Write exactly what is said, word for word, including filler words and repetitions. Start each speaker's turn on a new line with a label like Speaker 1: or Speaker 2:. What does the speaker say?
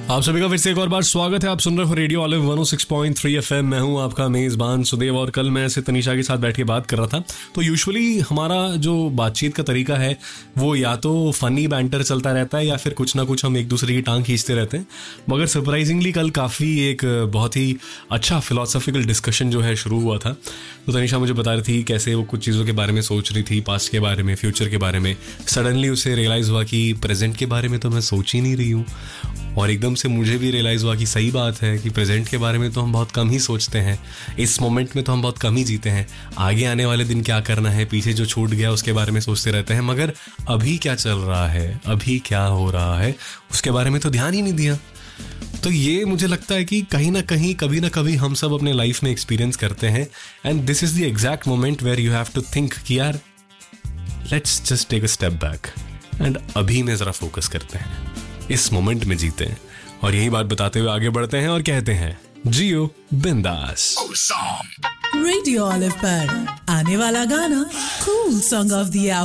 Speaker 1: आप सभी का फिर से एक और बार स्वागत है। आप सुन रहे हो रेडियो ऑलिव वन ओ six point three F M. मैं हूं आपका मेजबान सुदेव और कल मैं ऐसे तनीषा के साथ बैठ के बात कर रहा था। तो यूजुअली हमारा जो बातचीत का तरीका है वो या तो फनी बैंटर चलता रहता है या फिर कुछ ना कुछ हम एक दूसरे की टांग खींचते रहते हैं। मगर सरप्राइजिंगली कल काफ़ी एक बहुत ही अच्छा फिलोसॉफिकल डिस्कशन जो है शुरू हुआ था। तो तनीषा मुझे बता रही थी कैसे वो कुछ चीज़ों के बारे में सोच रही थी, पास्ट के बारे में, फ्यूचर के बारे में। सडनली उसे रियलाइज़ हुआ कि प्रेजेंट के बारे में तो मैं सोच ही नहीं रही हूँ। और एकदम से मुझे भी रियलाइज़ हुआ कि सही बात है कि प्रेजेंट के बारे में तो हम बहुत कम ही सोचते हैं, इस मोमेंट में तो हम बहुत कम ही जीते हैं। आगे आने वाले दिन क्या करना है, पीछे जो छूट गया उसके बारे में सोचते रहते हैं, मगर अभी क्या चल रहा है, अभी क्या हो रहा है, उसके बारे में तो ध्यान ही नहीं दिया। तो ये मुझे लगता है कि कहीं ना कहीं कभी ना कभी हम सब अपने लाइफ में एक्सपीरियंस करते हैं। And this is the exact moment where you have to think कि यार let's just take a step back and अभी में ज़रा फोकस करते हैं, इस मोमेंट में जीते हैं। और यही बात बताते हुए आगे बढ़ते हैं और कहते हैं जियो बिंदास।
Speaker 2: रेडियो ऑलिव पर आने वाला गाना कूल सॉन्ग ऑफ द